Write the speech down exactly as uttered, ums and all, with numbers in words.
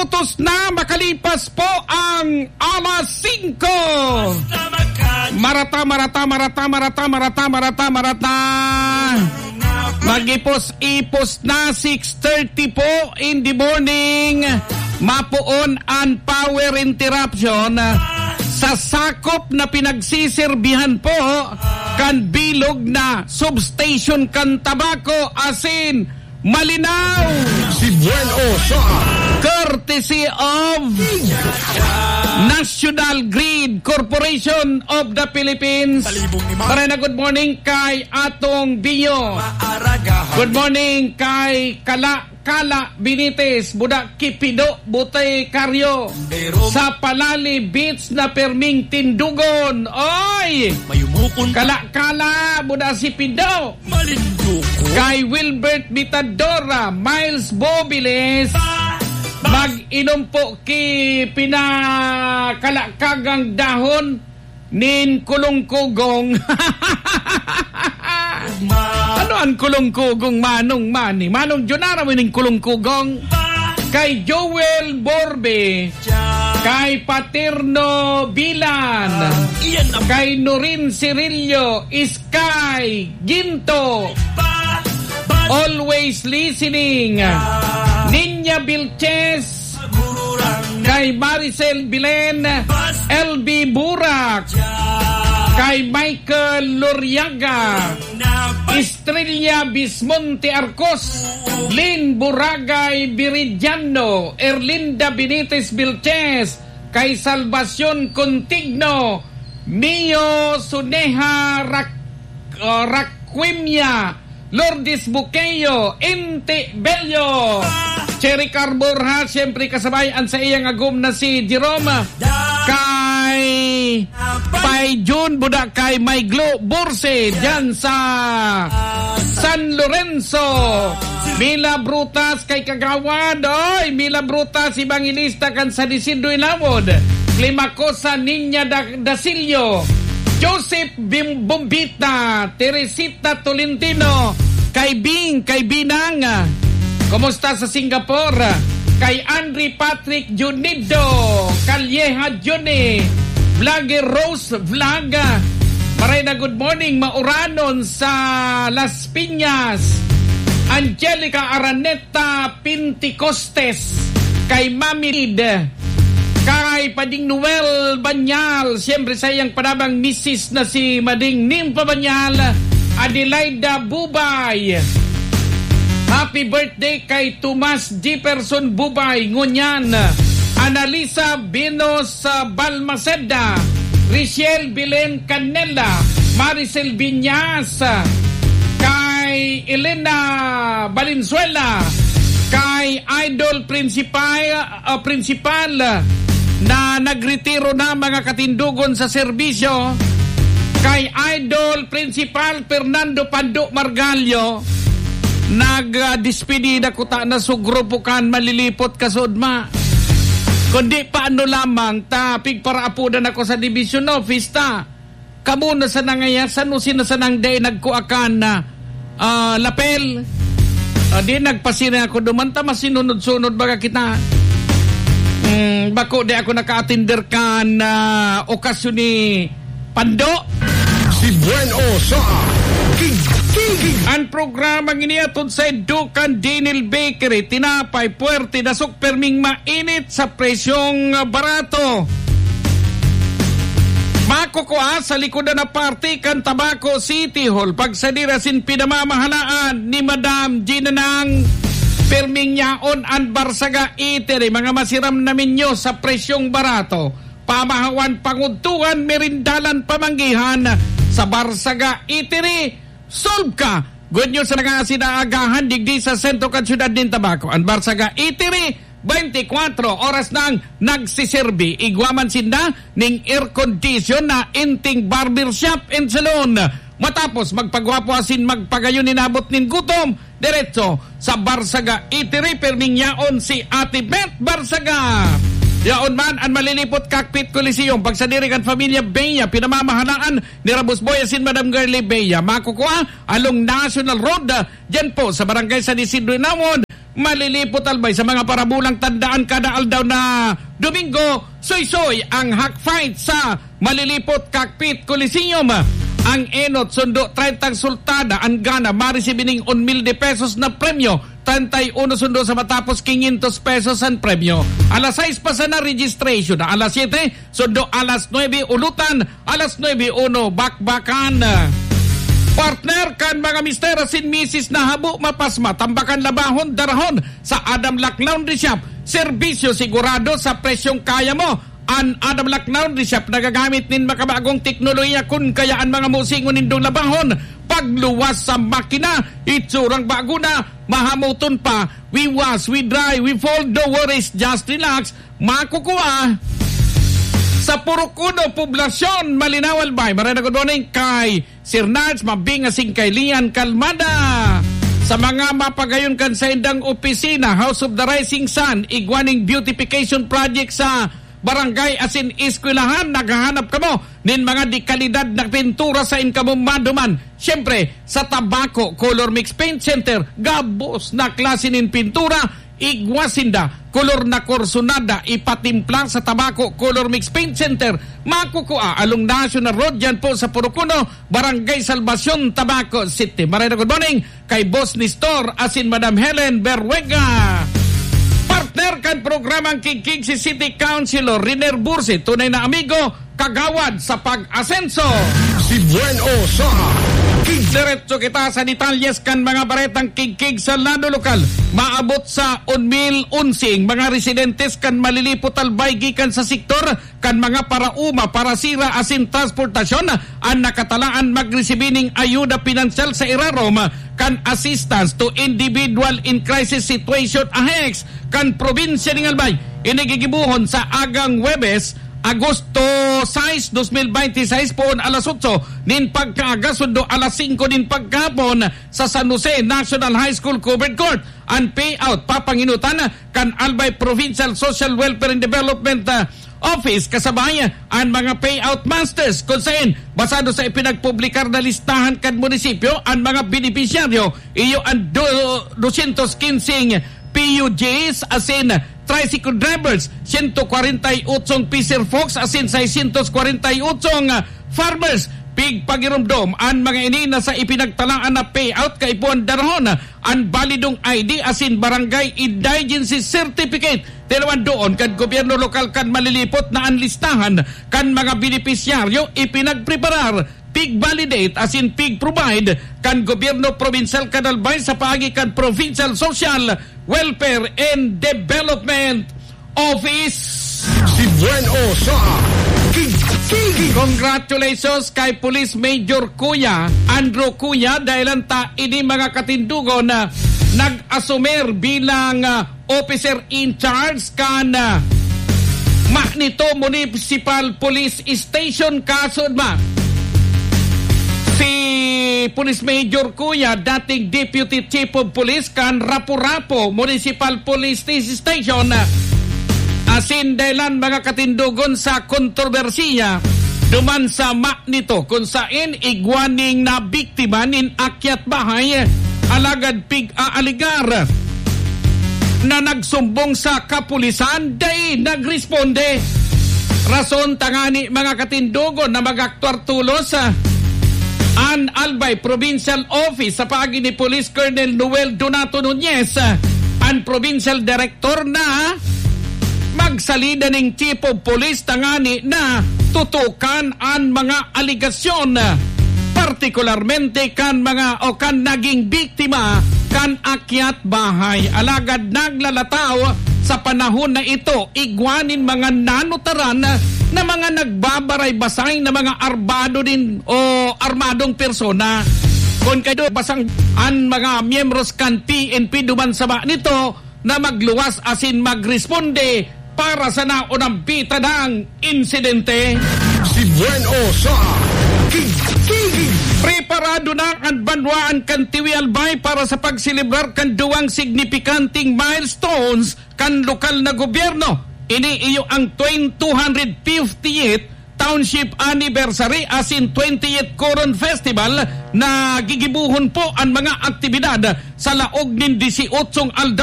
minutos na makalipas po ang alas singko. Marata, marata, marata, marata, marata, marata, marata. Mag-ipos-ipos na six thirty po in the morning. Mapuon ang power interruption sa sakop na pinagsisirbihan po kan bilog na substation kan tabako asin malinaw. Si Bueno sa courtesy of National Grid Corporation of the Philippines. Para na good morning kay Atong Bio. Good morning kay Kala Kala Benitez, Budak Kipido, Butay Karyo. Sa Palali Beach na Perming Tindugon. Oy! Kala Kala, Budak si Pido. Kay Wilbert Bitadora, Miles Bobiles. Mag-inom po ki pinakalakagang dahon nin kulong-kugong. Ano ang kulong-kugong manong mani? Manong Junara mo ning kulong-kugong. Kay Joel Borbe, kay Paterno Bilan, kay Norin Cirillo, Sky Ginto, always listening. Ninya Vilches, kay Maricel Bilen, L B Burak, kay Michael Loriaga, Estrella Bismonte Arcos, Lynn Buragay Biridiano, Erlinda Benitez Vilches, kay Salvacion Contigno, Mio Suneha Rak, uh, Raquimia, Lourdes Buqueyo, Inte Bello, Cherry Carborha, siyempre kasabayan sa iyang agum na si Jerome, kay Pai Jun, budak kay Maiglo Borse, dyan sa San Lorenzo, Mila Brutas kay Kagawad, oy, Mila Brutas, Ibangilista kan sa Disindo Ilawod, Climacosa Niña da Dasilio, Joseph Bim Bombita, Teresita Tolentino, kay Bing, kay Binang, kumusta sa Singapore? Kay Andre Patrick Junido, Calleja Johnny, Vlogger Rose Vlaga, maray na good morning, Mauranon sa Las Piñas, Angelica Araneta Pinticostes, kay Mami Lid, kay Pading Noel Banyal, siyempre sa iyang panabang misis na si Mading Nimpa Banyal, Adelaida Bubay. Happy birthday kay Tomas Jefferson Bubay, Ngunyan, Analisa Binos Balmaceda, Richelle Bilen Canela, Maricel Viñas, kay Elena Valenzuela, kay Idol Principal, uh, Principal na nagretiro na mga katindugon sa serbisyo, kay Idol Principal Fernando Pando Margallo, nag-despedida ko ta na so grupo kan malilipot kasod ma. Kundi paano lamang ta pigparaapudan ako sa division office ta. Kamu na sa nangaya sano sinasanang day nagkuakan na uh, lapel. Uh, di nagpasina ako dumanta masinunod-sunod baga kita. Mm, bako di ako naka-attender kan na uh, okasyon ni Pando. Si Bueno sa ang programang iniatod sa Educan Dinil Bakery, tinapay, puwerte, dasok, perming mainit sa presyong barato. Makukuha sa likodan na party kan Tabaco City Hall, pagsadirasin pinamamahalaan ni Madam Ginanang perming yaon ang Barsaga Eatery, mga masiram namin nyo sa presyong barato. Pamahawan, panguntuhan, merindalan, pamanggihan sa Barsaga Eatery. Solve ka! Good news sa nangasidaagahan digdi sa sentro kan syudad din Tabaco. Ang Barsaga Eatery, twenty-four oras nang nagsiserbi. Igwaman sinda ning air condition na inting barbershop and salon. Matapos magpagwapo asin magpagayon inabot nin gutom, diretso sa Barsaga Eatery, perming yaon si Ate Beth Barsaga. Yaon man ang malilipot cockpit Coliseum, pagsadiri kan Familia Beya, pinamamahalaan ni Rabos Boyasin Madam Girlie Beya. Makukuha along National Road, dyan po sa Barangay San Isidro Inawon, malilipot albay sa mga parabulang tandaan kada aldaw na Domingo, soy-soy ang hack fight sa malilipot Cockpit Coliseum. Ang enot sundo thirty sultada ang gana marisibining one mil de pesos na premyo, thirty-one sundo sa matapos quinientos pesos ang premyo. Alas sais pa sa na registration, alas siete sundo alas nueve ulutan, alas nueve uno bakbakan. Partner kan mga mister asin misis na habo mapasma tambakan labahon darahon sa Adam Lack Laundry Shop. Serbisyo sigurado sa presyong kaya mo. An Adam Lack Laundry Shop nagagamit nin makabagong teknolohiya kun kayaan mga musingon nindong labahon. Pagluwas sa makina, itsurang bago na, mahamuton pa. We wash, we dry, we fold, no worries, just relax. Makukuha sa Purukuno, Poblasyon, Malinawal Bay. Maraming nagod kay Sir Nats, mabingasing kay Lian Kalmada. Sa mga mapagayon kan sa indang opisina, House of the Rising Sun, igwaning beautification project sa barangay asin eskwelahan, naghahanap kamo nin mga dikalidad na pintura sa inkamo maduman. Siyempre, sa Tabako Color Mix Paint Center, gabos na klase nin pintura, igwasinda, kolor na korsonada, ipatimplang sa Tabako Color Mix Paint Center. Makukua along National Road dyan po sa Purukuno, Barangay Salvacion, Tabaco City. Maraming good morning kay Boss Nestor asin Madam Helen Berwega. Partner kan programang Kikig si City Councilor Riner Bursi, tunay na amigo, kagawad sa pag-asenso. Si Buen Osa. Diretso kita sa detalyes kan mga baretang kikig sa lado lokal. Maabot sa one mil unsing mga residentes kan malilipot albay gikan sa sektor kan mga parauma, parasira asin transportasyon ang nakatalaan magresibining ayuda pinansyal sa irarom kan assistance to individual in crisis situation A H E C kan probinsya ng Albay. Inigigibuhon sa agang Webes Agosto sais, twenty twenty-six po alas eight nin pagkaaga sundo alas five nin pagkapon sa San Jose National High School Covered Court. Ang payout papanginutan kan Albay Provincial Social Welfare and Development uh, Office kasabay ang mga payout masters kung saan basado sa ipinagpublikar na listahan kan munisipyo ang mga beneficiaryo iyo ang two hundred fifteen P U Gs asin tricycle drivers, one hundred forty-eight Fisher Folks asin six hundred forty-eight farmers. Pig pagirumdom ang mga inina sa ipinagtalaan na payout kay Puan Darahon ang balidong I D asin barangay indigency certificate. Tinawan doon kan gobyerno lokal kan malilipot na ang listahan kan mga beneficiaryo ipinagpreparar. Pig validate asin pig provide kan gobyerno provincial kan Albay sa paagi kan Provincial Social Welfare and Development Office. Si Buen Osa. Congratulations kay Police Major Kuya Andrew Kuya dahil anta ini mga katindugo na nag-asumer bilang uh, officer in charge kan uh, Magnito Municipal Police Station kasod ma. Si Police Major Kuya, dating Deputy Chief of Police kan Rapu-Rapu Municipal Police Station. Asin dahilan mga katindugon sa kontrobersiya duman sa Magnito kung saan igwaning na biktima nin akyat bahay alagad pig-aaligar na nagsumbong sa kapulisan day nagresponde. Rason tangani mga katindugon na mag-aktuar tulos sa an Albay Provincial Office sa paagi ni Police Colonel Noel Donato Nunez, ang Provincial Director na magsalida ng Chief of Police tangani na tutukan ang mga aligasyon, partikularmente kan mga o kan naging biktima kan akyat bahay. Alagad naglalataw sa panahon na ito, igwanin mga nanutaran na mga nagbabaray-basay na mga arbado din o armadong persona. Kung kayo basang ang mga miyembros kan P N P duman sa ba nito na magluwas asin magresponde para sa naunang pita ng insidente. Si Buen Osa. Preparado na ang banwaan kan Tiwi Albay para sa pagsilibrar kan duwang signifikanting milestones kan lokal na gobyerno. Ini iyo ang two hundred fiftieth Township Anniversary asin twentieth Coron Festival na gigibuhon po ang mga aktibidad sa laog nin eighteen aldaw